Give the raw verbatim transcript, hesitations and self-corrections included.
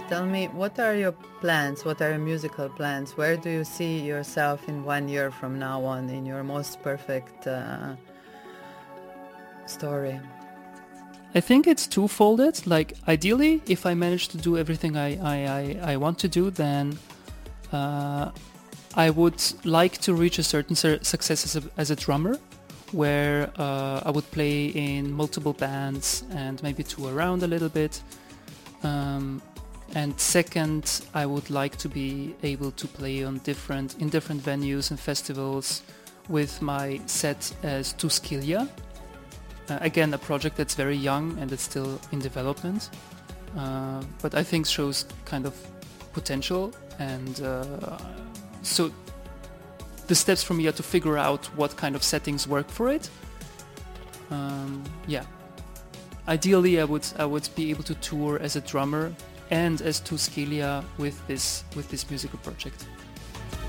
tell me, what are your plans? What are your musical plans? Where do you see yourself in one year from now on in your most perfect uh, story? I think it's two-folded. Like, ideally, if I manage to do everything I, I, I, I want to do, then uh, I would like to reach a certain su- success as a, as a drummer, where uh, I would play in multiple bands and maybe tour around a little bit. Um, and second, I would like to be able to play on different in different venues and festivals with my set as Tusquilia. Uh, again, a project that's very young and it's still in development, uh, but I think shows kind of potential. And uh, so the steps for me are to figure out what kind of settings work for it. Um, yeah. Ideally, I would I would be able to tour as a drummer and as Tusquilia with this with this musical project.